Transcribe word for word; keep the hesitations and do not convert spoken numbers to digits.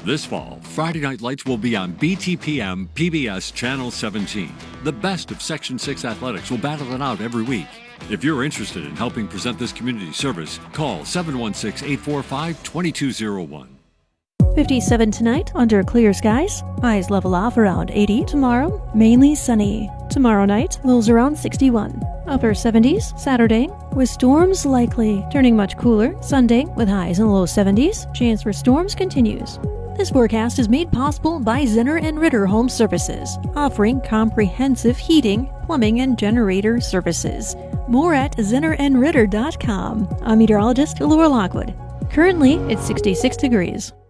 This fall, Friday Night Lights will be on B T P M P B S Channel seventeen. The best of Section six athletics will battle it out every week. If you're interested in helping present this community service, call seven one six, eight four five, two two zero one. fifty-seven tonight under clear skies. Highs level off around eighty. Tomorrow, mainly sunny. Tomorrow night, lows around sixty-one. Upper seventies Saturday, with storms likely. Turning much cooler Sunday, with highs in the low seventies. Chance for storms continues. This forecast is made possible by Zenner and Ritter Home Services, offering comprehensive heating, plumbing, and generator services. More at zenner and ritter dot com. I'm meteorologist Laura Lockwood. Currently, it's sixty-six degrees.